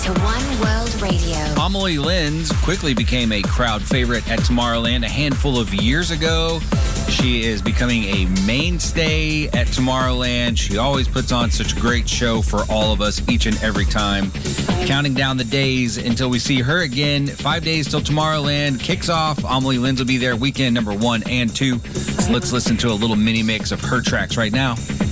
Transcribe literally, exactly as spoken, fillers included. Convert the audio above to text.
to One World Radio. Amelie Lynns quickly became a crowd favorite at Tomorrowland a handful of years ago. She is becoming a mainstay at Tomorrowland. She always puts on such a great show for all of us each and every time. Counting down the days until we see her again. Five days till Tomorrowland kicks off. Amelie Lynns will be there weekend number one and two. So let's listen to a little mini mix of her tracks right now.